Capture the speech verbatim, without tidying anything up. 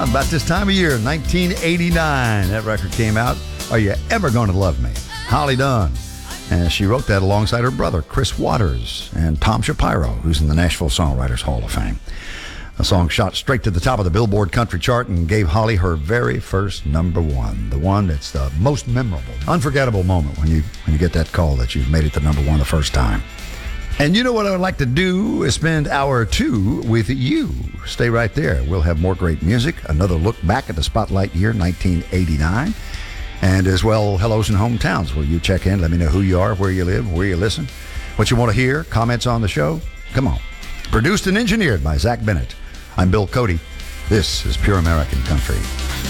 Yeah, about this time of year, nineteen eighty-nine, that record came out. Are You Ever Gonna Love Me? Holly Dunn. And she wrote that alongside her brother, Chris Waters, and Tom Shapiro, who's in the Nashville Songwriters Hall of Fame. The song shot straight to the top of the Billboard country chart and gave Holly her very first number one, the one that's the most memorable, unforgettable moment when you when you get that call that you've made it to number one the first time. And you know what I would like to do is spend hour two with you. Stay right there. We'll have more great music, another look back at the Spotlight year nineteen eighty-nine, and as well, hellos and hometowns, where you check in, let me know who you are, where you live, where you listen, what you want to hear, comments on the show. Come on. Produced and engineered by Zach Bennett. I'm Bill Cody. This is Pure American Country.